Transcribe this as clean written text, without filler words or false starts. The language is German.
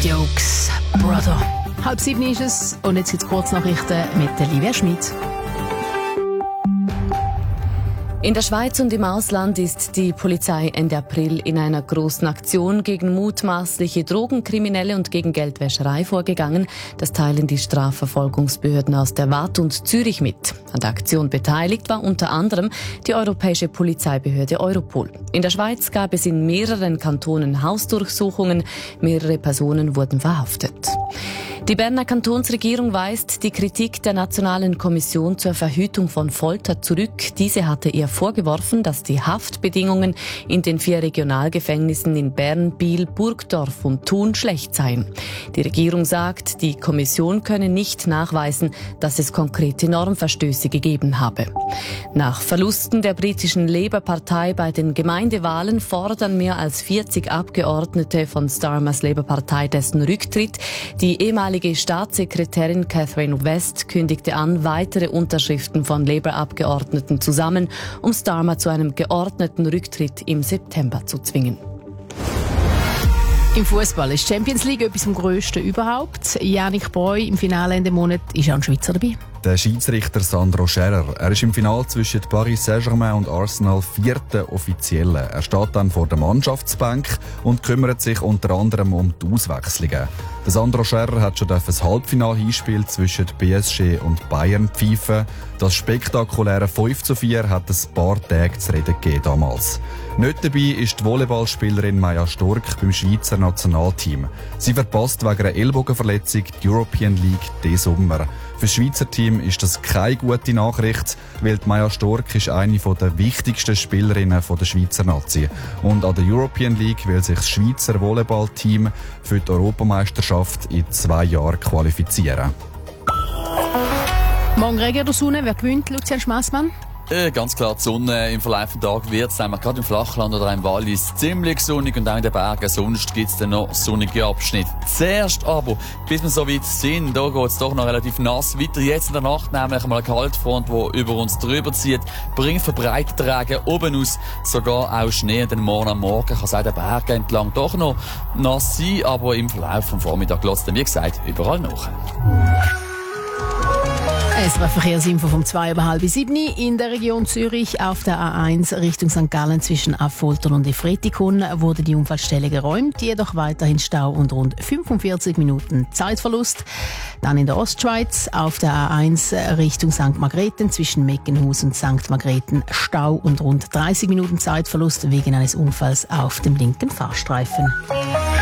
Jokes, Brother. 6:30 ist es und jetzt gibt's Kurznachrichten mit der Livia Schmid. In der Schweiz und im Ausland ist die Polizei Ende April in einer großen Aktion gegen mutmaßliche Drogenkriminelle und gegen Geldwäscherei vorgegangen. Das teilen die Strafverfolgungsbehörden aus der Waadt und Zürich mit. An der Aktion beteiligt war unter anderem die europäische Polizeibehörde Europol. In der Schweiz gab es in mehreren Kantonen Hausdurchsuchungen. Mehrere Personen wurden verhaftet. Die Berner Kantonsregierung weist die Kritik der Nationalen Kommission zur Verhütung von Folter zurück. Diese hatte ihr vorgeworfen, dass die Haftbedingungen in den 4 Regionalgefängnissen in Bern, Biel, Burgdorf und Thun schlecht seien. Die Regierung sagt, die Kommission könne nicht nachweisen, dass es konkrete Normverstöße gegeben habe. Nach Verlusten der britischen Labour-Partei bei den Gemeindewahlen fordern mehr als 40 Abgeordnete von Starmers Labour-Partei dessen Rücktritt. Die ehemalige Staatssekretärin Catherine West kündigte an, weitere Unterschriften von Labour-Abgeordneten zu sammeln, um Starmer zu einem geordneten Rücktritt im September zu zwingen. Im Fußball ist die Champions League etwas vom Grössten überhaupt. Yannick Breu im Finale Ende Monat ist auch ein Schweizer dabei. Der Schiedsrichter Sandro Scherer. Er ist im Finale zwischen Paris Saint-Germain und Arsenal 4. Offizielle. Er steht dann vor der Mannschaftsbank und kümmert sich unter anderem um die Auswechslungen. Der Sandro Scherer hat schon das Halbfinal-Hinspiel zwischen PSG und Bayern pfeifen. Das spektakuläre 5:4 hat ein paar Tage zu reden gegeben damals. Nicht dabei ist die Volleyballspielerin Maja Stork beim Schweizer Nationalteam. Sie verpasst wegen einer Ellbogenverletzung die European League diesen Sommer. Für das Schweizer Team ist das keine gute Nachricht, weil die Maja Stork ist eine der wichtigsten Spielerinnen der Schweizer Nazi. Und an der European League will sich das Schweizer Volleyballteam für die Europameisterschaft in 2 Jahren qualifizieren. Morgen Regen oder Sonne, wer gewinnt, Lucian Schmassmann? Ganz klar, die Sonne im Verlauf des Tages wird es gerade im Flachland oder im Wallis ziemlich sonnig und auch in den Bergen. Sonst gibt es dann noch sonnige Abschnitte. Zuerst aber, bis wir so weit sind, da geht es doch noch relativ nass weiter. Jetzt in der Nacht nämlich einmal eine Kaltfront, die über uns drüber zieht, bringt verbreitete Regen oben aus, sogar auch Schnee. Und dann morgen am Morgen kann es auch den Bergen entlang doch noch nass sein, aber im Verlauf des Vormittags lässt es dann, wie gesagt, überall nach. SRF Verkehrsinfo vom 6:30 in der Region Zürich auf der A1 Richtung St. Gallen zwischen Affoltern und Efretikon wurde die Unfallstelle geräumt, jedoch weiterhin Stau und rund 45 Minuten Zeitverlust. Dann in der Ostschweiz auf der A1 Richtung St. Margrethen zwischen Meckenhus und St. Margrethen Stau und rund 30 Minuten Zeitverlust wegen eines Unfalls auf dem linken Fahrstreifen.